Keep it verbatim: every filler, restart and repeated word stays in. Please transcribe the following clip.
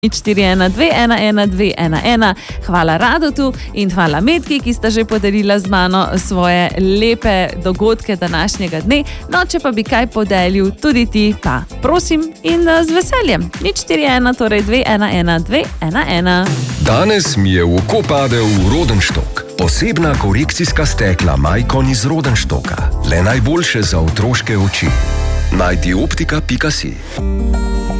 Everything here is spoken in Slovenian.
nič štiri ena dve ena ena dve ena ena. Hvala Radotu in hvala Metki, ki sta že podelila z mano svoje lepe dogodke današnjega dne. No, če pa bi kaj podelil tudi ti, pa prosim in z veseljem. nič štiri ena, torej dve ena ena dve ena ena. Danes mi je v oko padel Rodenštok. Posebna korekcijska stekla Maicon iz Rodenštoka. Le najboljše za otroške oči. Najti optika pika si.